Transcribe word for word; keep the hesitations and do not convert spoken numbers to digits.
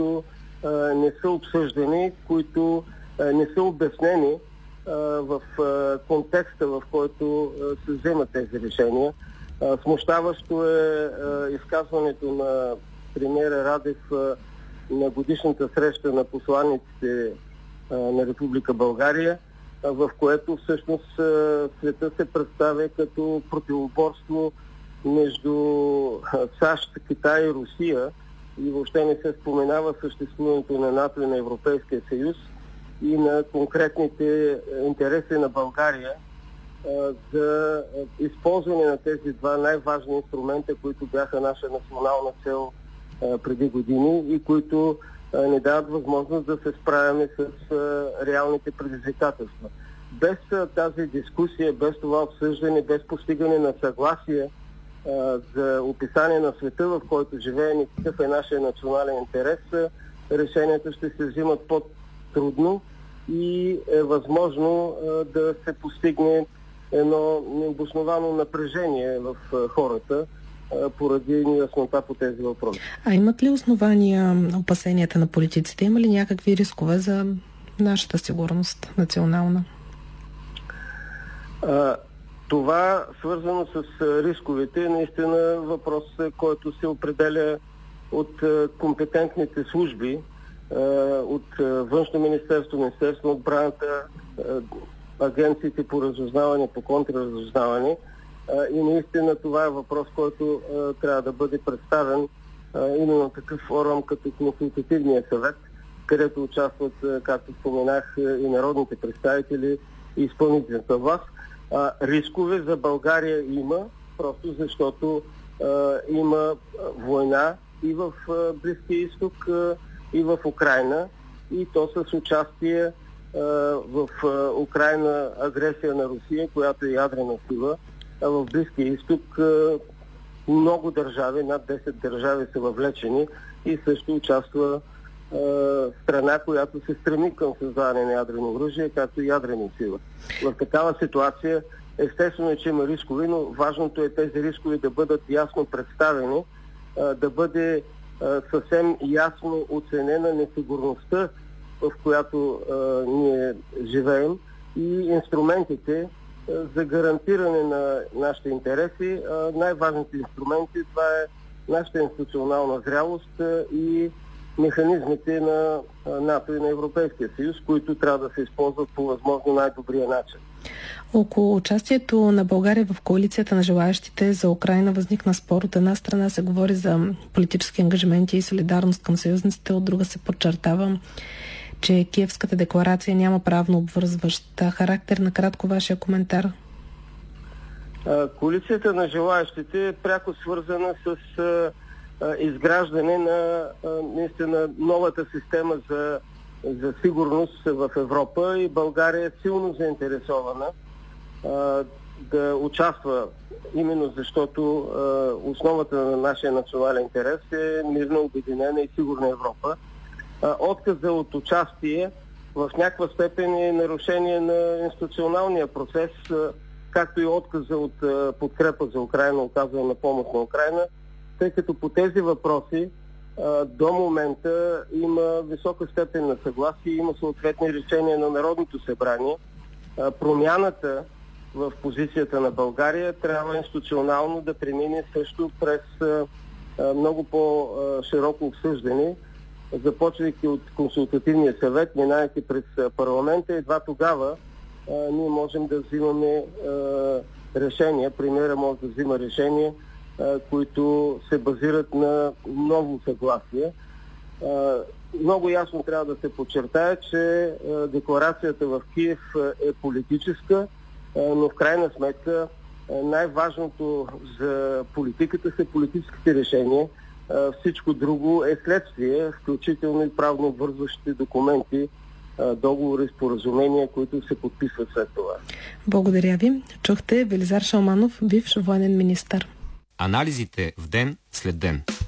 които а, не са обсъждани, които а, не са обяснени а, в а, контекста, в който а, се вземат тези решения. А, смущаващо е а, изказването на премиера Радев а, на годишната среща на посланиците а, на Република България, а, в което всъщност а, света се представя като противоборство между САЩ, Китай и Русия и въобще не се споменава съществуването на НАТО и на Европейския съюз и на конкретните интереси на България а, за използване на тези два най-важни инструмента, които бяха наша национална цел а, преди години и които а, не дават възможност да се справяме с а, реалните предизвикателства. Без а, тази дискусия, без това обсъждане, без постигане на съгласие за описание на света, в който живеем и какъв е нашия национален интерес, решенията ще се взимат по-трудно и е възможно да се постигне едно необосновано напрежение в хората поради неяснота по тези въпроси. А имат ли основания опасенията на политиците? Има ли някакви рискове за нашата сигурност национална? А, Това, свързано с рисковете, е наистина въпрос, който се определя от компетентните служби, от Външно министерство, Министерство на отбраната, агенциите по разузнаване, по контрразузнаване. И наистина това е въпрос, който трябва да бъде представен именно такъв орган като Консултативния съвет, където участват, както споменах, и народните представители и изпълнителната власт. А, рискове за България има, просто защото а, има война и в а, Близкия изток, а, и в Украйна, и то с участие а, в а, Украйна агресия на Русия, която е ядрена сила, а в Близкия изток а, много държави, над десет държави са въвлечени и също участва а, страна, която се стреми към създаване на ядрено оръжие, както и ядрена сила. В такава ситуация естествено е, че има рискове, но важното е тези рискове да бъдат ясно представени, а, да бъде а, съвсем ясно оценена несигурността, в която а, ние живеем, и инструментите а, за гарантиране на нашите интереси. А, най-важните инструменти, това е нашата институционална зрялост а, и механизмите на НАТО и на Европейския съюз, които трябва да се използват по възможно най-добрия начин. Около участието на България в коалицията на желаящите за Украйна възникна спор. От една страна се говори за политически ангажименти и солидарност към съюзниците, от друга се подчертава, че Киевската декларация няма правно обвързващ характер. Накратко вашия коментар. Коалицията на желаящите е пряко свързана с изграждане на наистина новата система за, за сигурност в Европа, и България е силно заинтересована а, да участва, именно защото а, основата на нашия национален интерес е мирна, обединена и сигурна Европа. А, отказа от участие в някаква степен е нарушение на институционалния процес, а, както и отказа от а, подкрепа за Украйна, оказване на помощ на Украйна, тъй като по тези въпроси а, до момента има висока степен на съгласие, има съответни решения на Народното събрание. А, промяната в позицията на България трябва институционално да премине също през а, а, много по-широко обсъждане, започвайки от Консултативния съвет, минайки през парламента. Едва тогава а, ние можем да взимаме а, решения, премиера може да взима решения, които се базират на ново съгласие. Много ясно трябва да се подчертае, че декларацията в Киев е политическа, но в крайна сметка най-важното за политиката са политическите решения. Всичко друго е следствие, включително и правно обвързващите документи, договори, споразумения, които се подписват след това. Благодаря ви. Чухте Велизар Шалманов, бивш военен министър. Анализите в ден след ден.